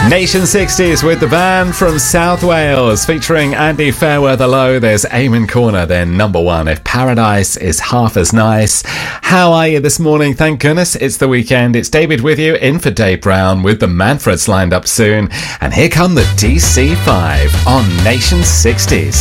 Nation 60s with the band from South Wales featuring Andy Fairweather Low. There's Eamon Corner, then number one. If Paradise is half as nice. How are you this morning? Thank goodness it's the weekend. It's David with you, in for Dave Brown with the Manfreds lined up soon. And here come the DC5 on Nation 60s.